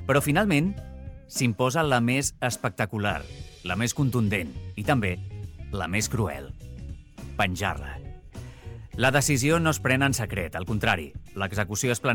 Però finalment s'imposa la més espectacular, la més contundent i també la més cruel. Penjar-la. La decisió no es pren en secret, al contrari, l'execució és planificada.